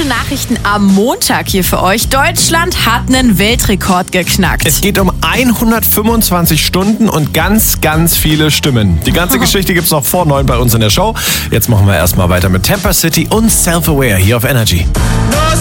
gute Nachrichten am Montag hier für euch. Deutschland hat einen Weltrekord geknackt. Es geht um 125 Stunden und ganz, ganz viele Stimmen. Die ganze Geschichte gibt's noch vor 9 bei uns in der Show. Jetzt machen wir erstmal weiter mit Temper City und Self-Aware hier auf Energy.